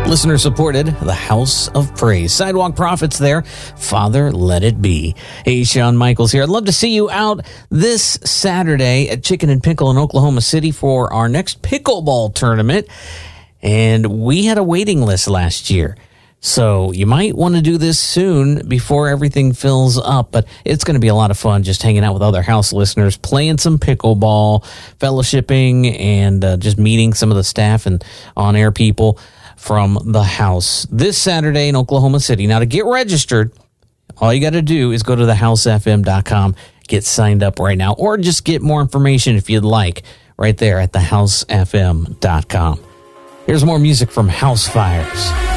Listener supported, the House of Praise. Sidewalk Prophets there. Father, let it be. Hey, Shawn Michaels here. I'd love to see you out this Saturday at Chicken and Pickle in Oklahoma City for our next pickleball tournament. And we had a waiting list last year. So you might want to do this soon before everything fills up, but it's going to be a lot of fun just hanging out with other house listeners, playing some pickleball, fellowshipping, and just meeting some of the staff and on-air people from the house this Saturday in Oklahoma City. Now, to get registered, all you got to do is go to thehousefm.com, get signed up right now, or just get more information if you'd like right there at thehousefm.com. Here's more music from House Fires.